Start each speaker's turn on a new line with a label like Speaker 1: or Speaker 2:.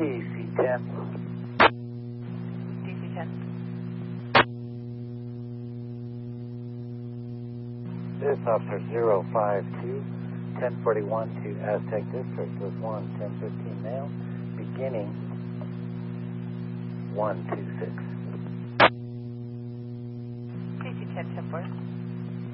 Speaker 1: DC-10.
Speaker 2: DC-10.
Speaker 1: This Officer 052, 1041 to Aztec District with 1015 male, beginning 126.
Speaker 2: DC-10, 10-4.